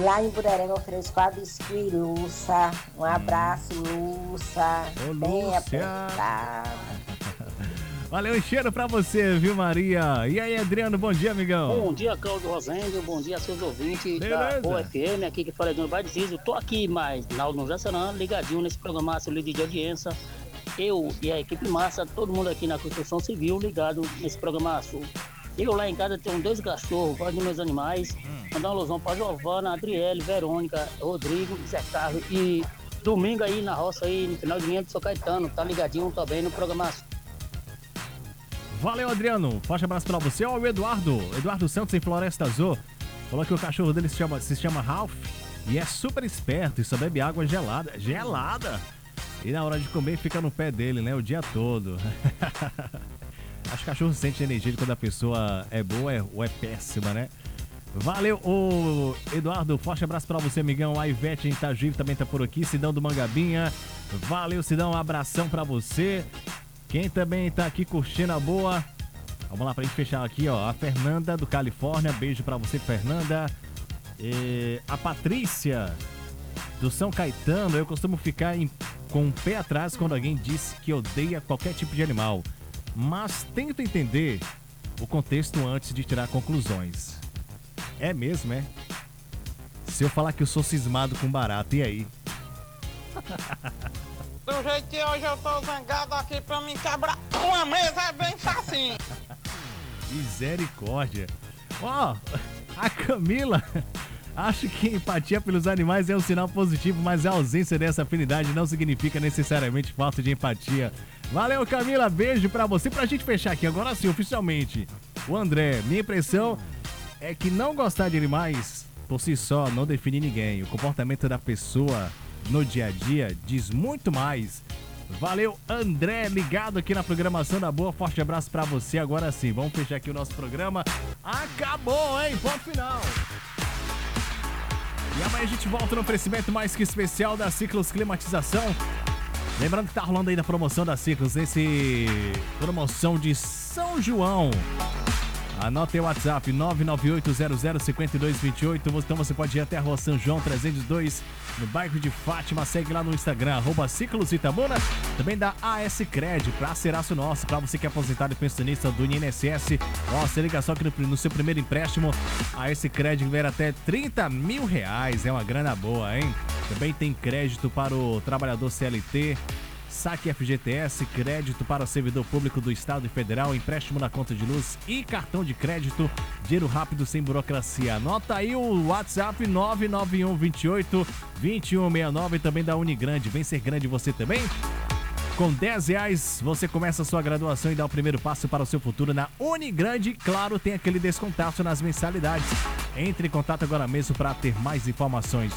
Lá em Bureranga eu ofereço a biscuit Lúcia. Um abraço, Lúcia. Ô, Bem Lúcia. apertada. Valeu, um cheiro pra você, viu, Maria? E aí, Adriano, bom dia, amigão. Bom dia, Cláudio Rosendo, bom dia a seus ouvintes Beleza. da Boa FM, aqui que fala de Bairro Zizo. Tô aqui, mas no Jassanã, ligadinho nesse programa líder de audiência. Eu e a equipe massa, todo mundo aqui na construção civil ligado nesse programa. Eu lá em casa tenho 2 cachorros, gosto dos meus animais. Mandar uma alusão pra Giovana, Adriele, Verônica, Rodrigo, Zé Carlos. E domingo aí na roça, aí no final de manhã do São Caetano, tá ligadinho também no programa. Valeu, Adriano. Forte abraço pra você. Ó, o Eduardo Santos em Floresta Azul. Falou que o cachorro dele se chama Ralph e é super esperto e só bebe água gelada. Gelada! E na hora de comer fica no pé dele, né? O dia todo. Acho que o cachorro sente energia quando a pessoa é boa ou é péssima, né? Valeu, ô Eduardo. Forte abraço pra você, amigão. A Ivete em Itagive também tá por aqui. Sidão do Mangabinha. Valeu, Sidão. Um abração pra você. Quem também tá aqui curtindo a boa, vamos lá pra gente fechar aqui, ó. A Fernanda do Califórnia, beijo pra você, Fernanda. A Patrícia do São Caetano, eu costumo ficar com o pé atrás quando alguém diz que odeia qualquer tipo de animal, mas tento entender o contexto antes de tirar conclusões. É mesmo, é? Se eu falar que eu sou cismado com barata, e aí? Do jeito que hoje eu tô zangado aqui pra me quebrar uma mesa é bem facinho. Misericórdia. Ó, a Camila, acho que empatia pelos animais é um sinal positivo, mas a ausência dessa afinidade não significa necessariamente falta de empatia. Valeu, Camila, beijo pra você. Pra gente fechar aqui, agora sim, oficialmente, o André, minha impressão é que não gostar de animais por si só não define ninguém. O comportamento da pessoa no dia a dia diz muito mais. Valeu, André, ligado aqui na programação da Boa. Forte abraço pra você. Agora sim, vamos fechar aqui o nosso programa. Acabou, hein? Ponto final. E amanhã a gente volta no oferecimento mais que especial da Ciclos Climatização. Lembrando que tá rolando aí da promoção da Ciclos, esse promoção de São João. Anota aí o WhatsApp 998005228. Então você pode ir até a Rua São João 302, no bairro de Fátima. Segue lá no Instagram, @Ciclos Itabuna. Também da AS Cred, parceiraço nosso, para você que é aposentado e pensionista do INSS. Ó, você liga só que no seu primeiro empréstimo, a AS Cred libera até R$30 mil. É uma grana boa, hein? Também tem crédito para o trabalhador CLT. Saque FGTS, crédito para o servidor público do Estado e Federal, empréstimo na conta de luz e cartão de crédito, dinheiro rápido sem burocracia. Anota aí o WhatsApp 99128-2169, também da Unigrande. Vem ser grande você também? Com R$10 você começa a sua graduação e dá o primeiro passo para o seu futuro na Unigrande. Claro, tem aquele descontaço nas mensalidades. Entre em contato agora mesmo para ter mais informações.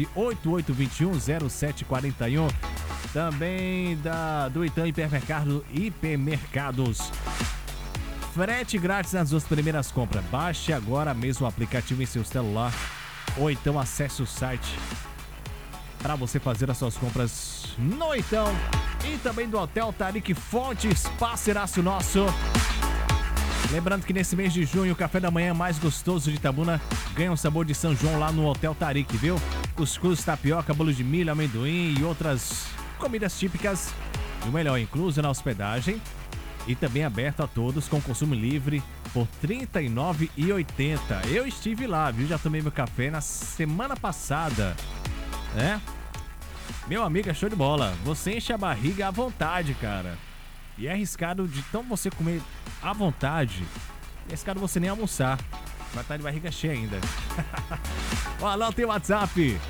988210741. Também do Itan Hipermercados. Frete grátis nas 2 primeiras compras. Baixe agora mesmo o aplicativo em seu celular ou então acesse o site para você fazer as suas compras no Itão. E também do Hotel Tarik Fontes, parceiraço nosso. Lembrando que nesse mês de junho o café da manhã mais gostoso de Itabuna ganha um sabor de São João lá no Hotel Tarik, viu? Cuscuz, tapioca, bolo de milho, amendoim e outras comidas típicas. E o melhor, incluso na hospedagem e também aberto a todos com consumo livre por R$ 39,80. Eu estive lá, viu? Já tomei meu café na semana passada, né? Meu amigo, é show de bola. Você enche a barriga à vontade, cara. E é arriscado de tão você comer à vontade, é arriscado você nem almoçar. Vai estar de barriga cheia ainda. Ó, lá tem o WhatsApp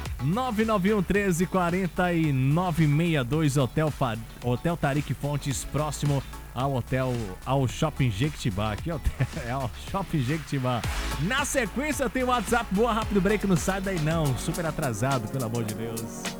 991134962, Hotel Tarik Fontes, próximo ao Shopping Jequitibá. Aqui é o Shopping Jequitibá. Na sequência tem o WhatsApp. Boa, rápido break, não sai daí não. Super atrasado, pelo amor de Deus.